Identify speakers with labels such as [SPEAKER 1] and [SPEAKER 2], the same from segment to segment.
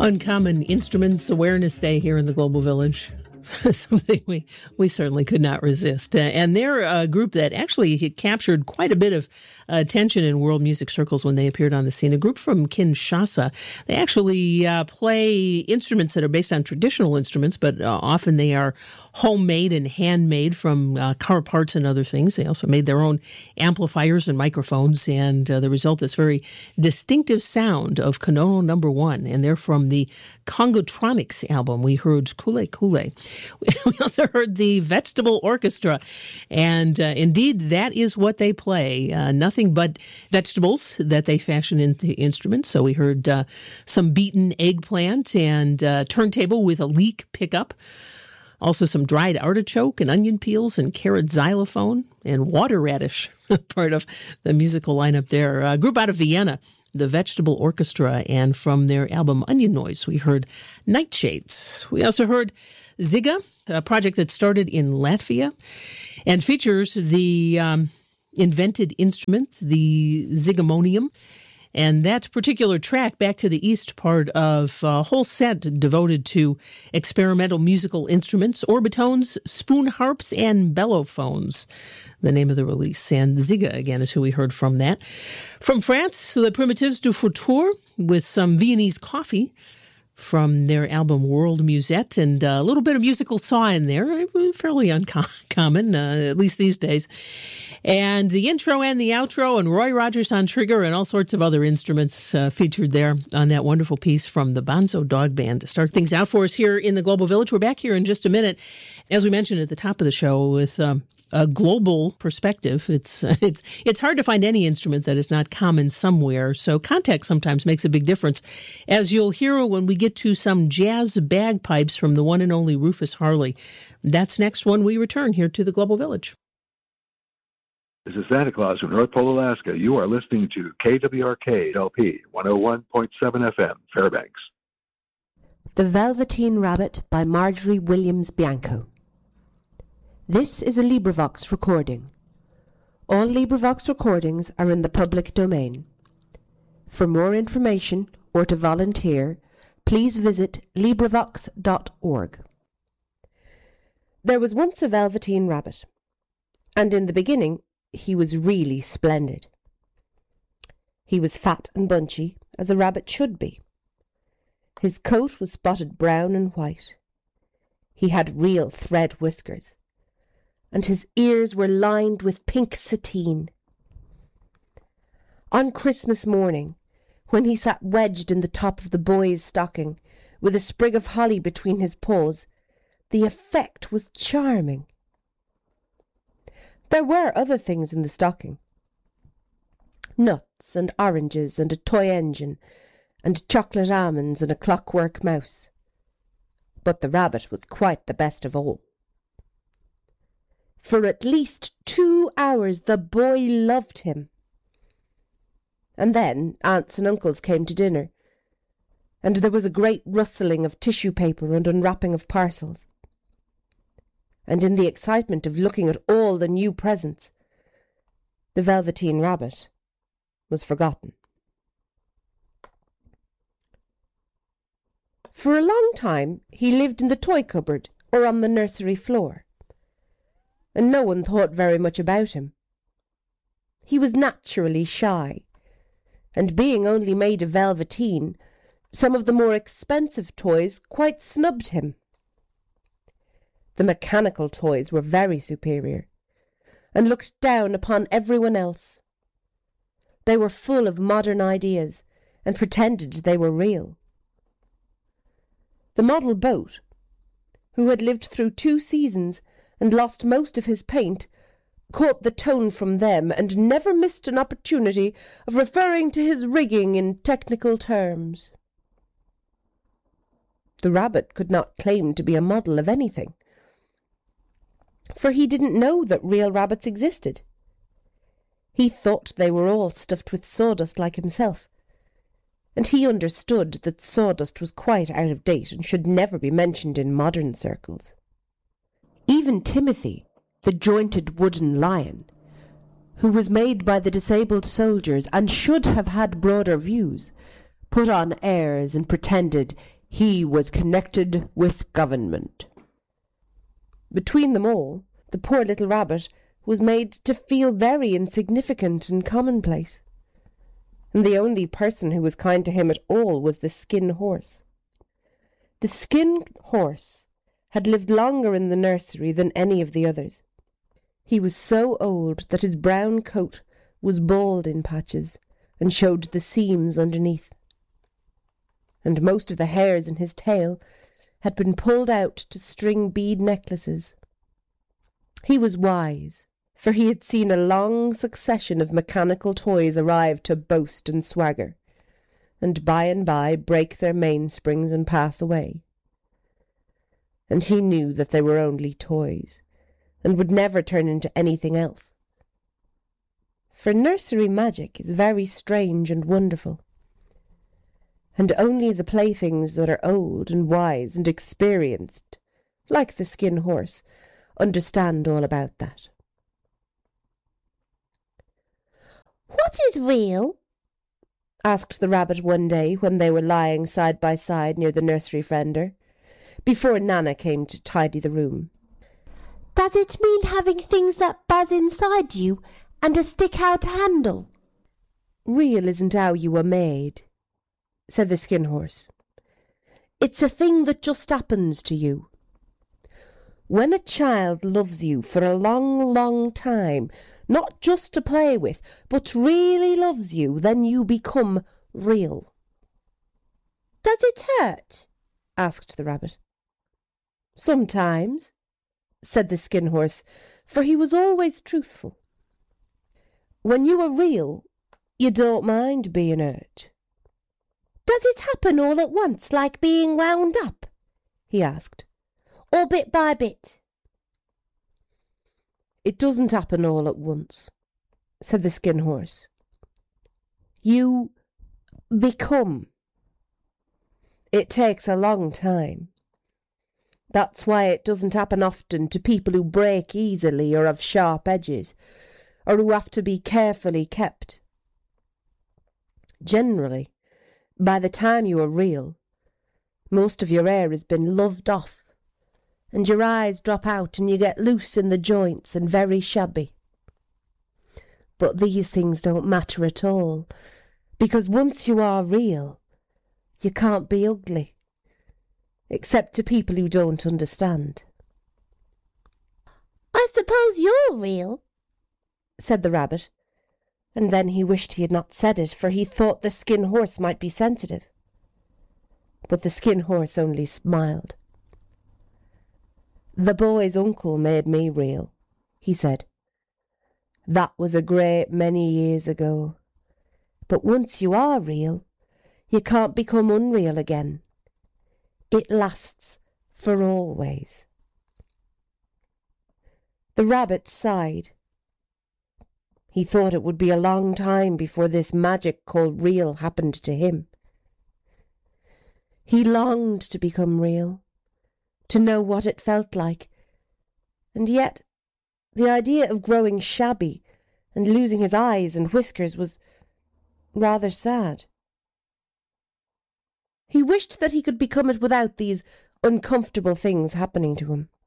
[SPEAKER 1] Uncommon Instruments Awareness Day here in the Global Village. Something we certainly could not resist. And they're a group that actually captured quite a bit of attention in world music circles when they appeared on the scene. A group from Kinshasa. They actually play instruments that are based on traditional instruments, but often they are homemade and handmade from car parts and other things. They also made their own amplifiers and microphones, and the result is very distinctive sound of Konono Number 1. And they're from the Congotronics album. We heard Kule Kule. We also heard the Vegetable Orchestra, and indeed, that is what they play. Nothing but vegetables that they fashion into instruments. So we heard some beaten eggplant and turntable with a leek pickup. Also some dried artichoke and onion peels and carrot xylophone and water radish, part of the musical lineup there. A group out of Vienna, the Vegetable Orchestra, and from their album Onion Noise, we heard Nightshades. We also heard Ziga, a project that started in Latvia and features the invented instrument, the Zigamonium. And that particular track, Back to the East, part of a whole set devoted to experimental musical instruments, orbitones, spoon harps, and bellophones, the name of the release. And Ziga, again, is who we heard from that. From France, the Primitives du Futur with some Viennese coffee from their album World Musette, and a little bit of musical saw in there, fairly uncommon, at least these days. And the intro and the outro, and Roy Rogers on trigger, and all sorts of other instruments featured there on that wonderful piece from the Bonzo Dog Band. To start things out for us here in the Global Village, we're back here in just a minute. As we mentioned at the top of the show, with a global perspective, it's hard to find any instrument that is not common somewhere. So context sometimes makes a big difference, as you'll hear when we get to some jazz bagpipes from the one and only Rufus Harley. That's next when we return here to the Global Village.
[SPEAKER 2] This is Santa Claus from North Pole, Alaska. You are listening to KWRK LP 101.7 FM, Fairbanks.
[SPEAKER 3] The Velveteen Rabbit by Marjorie Williams Bianco. This is a LibriVox recording. All LibriVox recordings are in the public domain. For more information or to volunteer, please visit LibriVox.org. There was once a Velveteen Rabbit, and in the beginning he was really splendid. He was fat and bunchy, as a rabbit should be. His coat was spotted brown and white. He had real thread whiskers, and his ears were lined with pink sateen. On Christmas morning, when he sat wedged in the top of the boy's stocking, with a sprig of holly between his paws, the effect was charming. There were other things in the stocking. Nuts and oranges and a toy engine and chocolate almonds and a clockwork mouse. But the rabbit was quite the best of all. For at least 2 hours the boy loved him. And then aunts and uncles came to dinner, and there was a great rustling of tissue paper and unwrapping of parcels. And in the excitement of looking at all the new presents, the Velveteen Rabbit was forgotten. For a long time he lived in the toy cupboard or on the nursery floor, and no one thought very much about him. He was naturally shy, and being only made of velveteen, some of the more expensive toys quite snubbed him. The mechanical toys were very superior, and looked down upon everyone else. They were full of modern ideas, and pretended they were real. The model boat, who had lived through 2 seasons and lost most of his paint, caught the tone from them, and never missed an opportunity of referring to his rigging in technical terms. The rabbit could not claim to be a model of anything, for he didn't know that real rabbits existed. He thought they were all stuffed with sawdust like himself, and he understood that sawdust was quite out of date and should never be mentioned in modern circles. Even Timothy, the jointed wooden lion, who was made by the disabled soldiers and should have had broader views, put on airs and pretended He was connected with government. Between them all, the poor little rabbit was made to feel very insignificant and commonplace. And the only person who was kind to him at all was the Skin Horse. The Skin Horse had lived longer in the nursery than any of the others. He was so old that his brown coat was bald in patches and showed the seams underneath. And most of the hairs in his tail had been pulled out to string bead necklaces. He was wise, for he had seen a long succession of mechanical toys arrive to boast and swagger, and by break their mainsprings and pass away. And he knew that they were only toys, and would never turn into anything else. For nursery magic is very strange and wonderful, and only the playthings that are old and wise and experienced, like the Skin Horse, understand all about that.
[SPEAKER 4] "What is real?" asked the rabbit one day when they were lying side by side near the nursery fender, before Nana came to tidy the room. "Does it mean having things that buzz inside you and a stick-out handle?"
[SPEAKER 3] "Real isn't how you were made," said the Skin Horse. "It's a thing that just happens to you. When a child loves you for a long, long time, not just to play with, but really loves you, then you become real."
[SPEAKER 4] "Does it hurt?"
[SPEAKER 3] asked the rabbit. "Sometimes," said the Skin Horse, for he was always truthful. "When you are real, you don't mind being hurt."
[SPEAKER 4] "Does it happen all at once, like being wound up?" he asked. "Or bit by bit?"
[SPEAKER 3] "It doesn't happen all at once," said the Skin Horse. "You become. It takes a long time. That's why it doesn't happen often to people who break easily or have sharp edges, or who have to be carefully kept. Generally, by the time you are real, most of your hair has been loved off, and your eyes drop out and you get loose in the joints and very shabby. But these things don't matter at all, because once you are real, you can't be ugly, except to people who don't understand."
[SPEAKER 4] "I suppose you're real?"
[SPEAKER 3] said the rabbit, and then he wished he had not said it, for he thought the Skin Horse might be sensitive. But the Skin Horse only smiled. "The boy's uncle made me real," he said. "That was a great many years ago. But once you are real, you can't become unreal again. It lasts for always." The rabbit sighed. He thought it would be a long time before this magic called real happened to him. He longed to become real, to know what it felt like, and yet the idea of growing shabby and losing his eyes and whiskers was rather sad. He wished that he could become it without these uncomfortable things happening to him.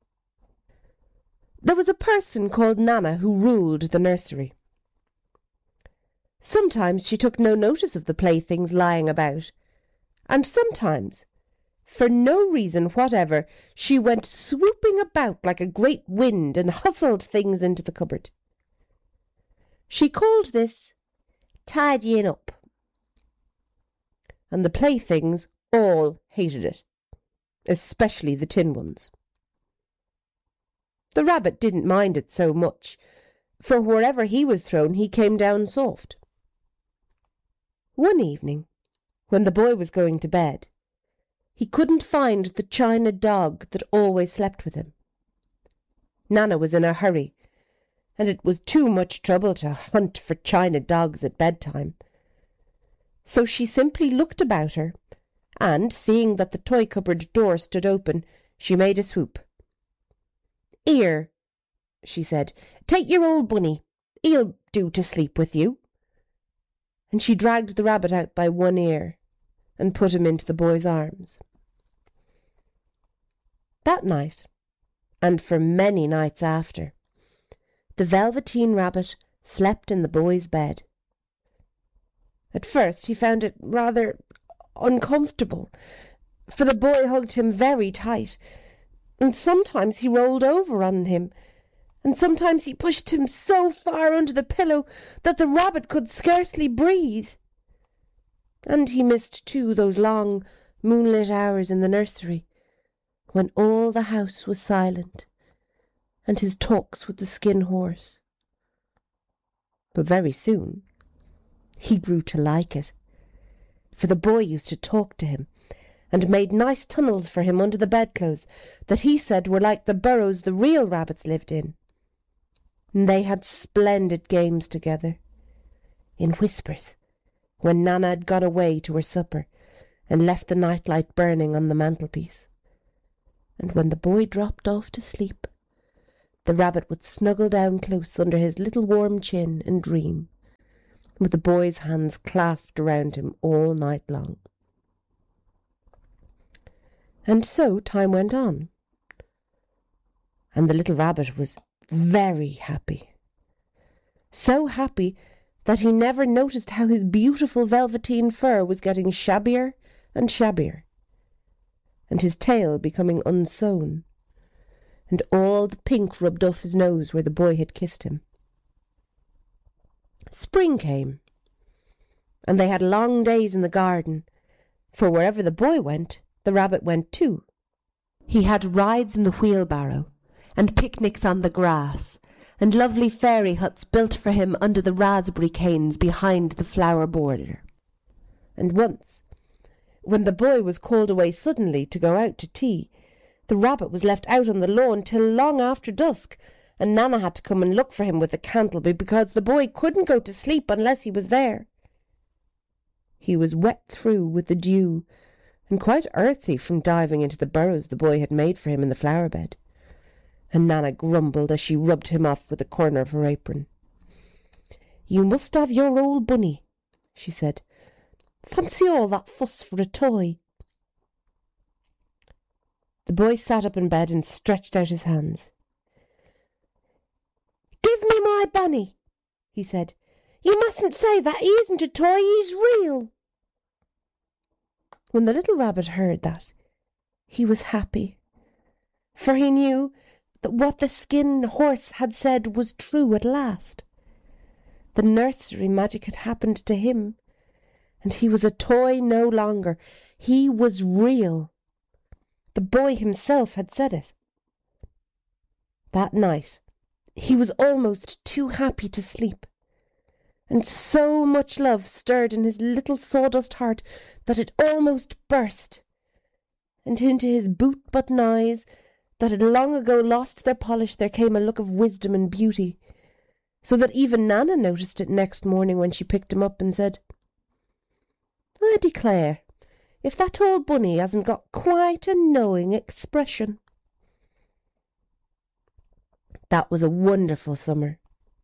[SPEAKER 3] There was a person called Nana who ruled the nursery. Sometimes she took no notice of the playthings lying about, and sometimes, for no reason whatever, she went swooping about like a great wind and hustled things into the cupboard. She called this tidying up, and the playthings all hated it, especially the tin ones. The rabbit didn't mind it so much, for wherever he was thrown he came down soft. One evening, when the boy was going to bed, he couldn't find the china dog that always slept with him. Nana was in a hurry, and it was too much trouble to hunt for china dogs at bedtime. So she simply looked about her, and, seeing that the toy cupboard door stood open, she made a swoop. "Here," she said, "take your old bunny. He'll do to sleep with you." And she dragged the rabbit out by one ear and put him into the boy's arms. That night, and for many nights after, the Velveteen Rabbit slept in the boy's bed. At first he found it rather uncomfortable, for the boy hugged him very tight, and sometimes he rolled over on him, and sometimes he pushed him so far under the pillow that the rabbit could scarcely breathe. And he missed, too, those long moonlit hours in the nursery, when all the house was silent, and his talks with the Skin Horse. But very soon he grew to like it, for the boy used to talk to him, and made nice tunnels for him under the bedclothes that he said were like the burrows the real rabbits lived in. And they had splendid games together, in whispers, when Nana had gone away to her supper and left the nightlight burning on the mantelpiece. And when the boy dropped off to sleep, the rabbit would snuggle down close under his little warm chin and dream, with the boy's hands clasped around him all night long. And so time went on, and the little rabbit was very happy. So happy that he never noticed how his beautiful velveteen fur was getting shabbier and shabbier, and his tail becoming unsewn, and all the pink rubbed off his nose where the boy had kissed him. Spring came, and they had long days in the garden, for wherever the boy went, the rabbit went too. He had rides in the wheelbarrow, and picnics on the grass, and lovely fairy huts built for him under the raspberry canes behind the flower border. And once, when the boy was called away suddenly to go out to tea, the rabbit was left out on the lawn till long after dusk, and Nana had to come and look for him with a candle because the boy couldn't go to sleep unless he was there. He was wet through with the dew, and quite earthy from diving into the burrows the boy had made for him in the flower bed, and Nana grumbled as she rubbed him off with a corner of her apron. "You must have your old bunny," she said. "Fancy all that fuss for a toy." The boy sat up in bed and stretched out his hands. "Give me my bunny," he said. "You mustn't say that. He isn't a toy, he's real." When the little rabbit heard that, he was happy, for he knew that what the Skin Horse had said was true at last. The nursery magic had happened to him, and he was a toy no longer. He was real. The boy himself had said it. That night he was almost too happy to sleep, and so much love stirred in his little sawdust heart that it almost burst, and into his boot-button eyes that had long ago lost their polish there came a look of wisdom and beauty, so that even Nana noticed it next morning when she picked him up and said, "I declare, if that old bunny hasn't got quite a knowing expression." That was a wonderful summer.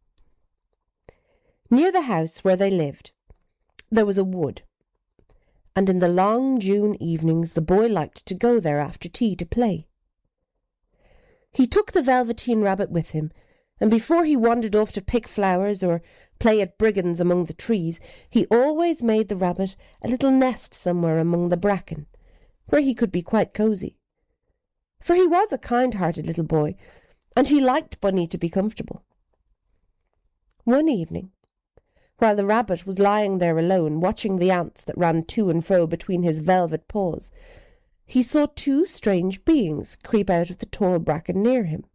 [SPEAKER 3] Near the house where they lived, there was a wood, and in the long June evenings the boy liked to go there after tea to play. He took the Velveteen Rabbit with him, and before he wandered off to pick flowers or play at brigands among the trees, he always made the rabbit a little nest somewhere among the bracken, where he could be quite cosy. For he was a kind-hearted little boy, and he liked Bunny to be comfortable. One evening, while the rabbit was lying there alone, watching the ants that ran to and fro between his velvet paws, he saw two strange beings creep out of the tall bracken near him.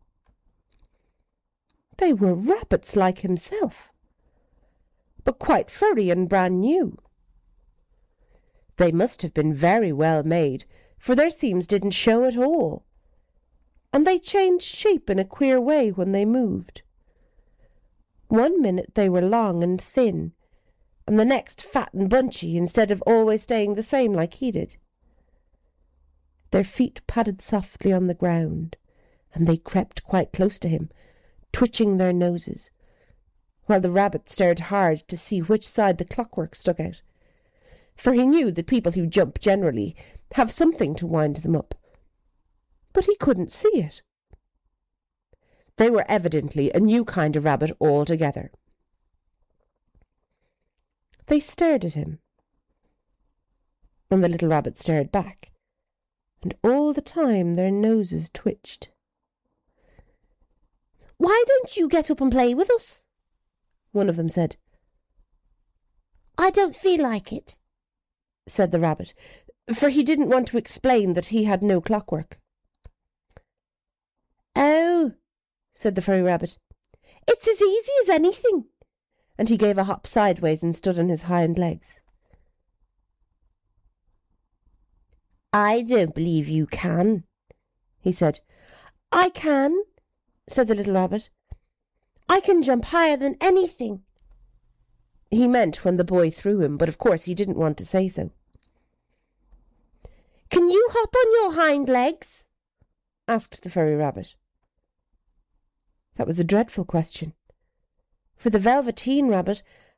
[SPEAKER 3] They were rabbits like himself, but quite furry and brand new. They must have been very well made, for their seams didn't show at all, and they changed shape in a queer way when they moved. One minute they were long and thin, and the next fat and bunchy, instead of always staying the same like he did. Their feet padded softly on the ground, and they crept quite close to him, twitching their noses, while the rabbit stared hard to see which side the clockwork stuck out, for he knew that people who jump generally have something to wind them up. but he couldn't see it. They were evidently a new kind of rabbit altogether. They stared at him, and the little rabbit stared back, and all the time their noses twitched. "Why don't you get up and play with us?" one of them said. "I don't feel like it," said the rabbit, for he didn't want to explain that he had no clockwork. "Oh," said the furry rabbit, "it's as easy as anything," and he gave a hop sideways and stood on his hind legs. "I don't believe you can," he said. "I can," said the little rabbit. "I can jump higher than anything." He meant when the boy threw him, but of course he didn't want to say so. "Can you hop on your hind legs?" asked the furry rabbit. That was a dreadful question, for the Velveteen Rabbit